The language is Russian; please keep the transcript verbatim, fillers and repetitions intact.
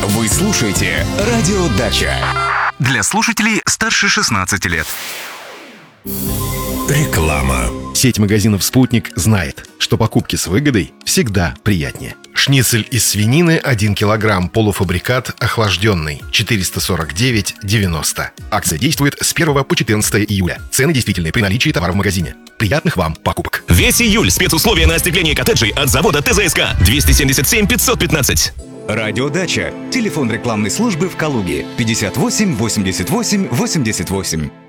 Вы слушаете «Радио Дача». Для слушателей старше шестнадцати лет. Реклама. Сеть магазинов «Спутник» знает, что покупки с выгодой всегда приятнее. Шницель из свинины один килограмм, полуфабрикат, охлажденный, четыреста сорок девять девяносто. Акция действует с первого по четырнадцатое июля. Цены действительны при наличии товара в магазине. Приятных вам покупок. Весь июль спецусловия на остекление коттеджей от завода ТЗСК. двести семьдесят семь пятьсот пятнадцать. «Радио Дача». Телефон рекламной службы в Калуге. пятьдесят восемь восемьдесят восемь восемьдесят восемь.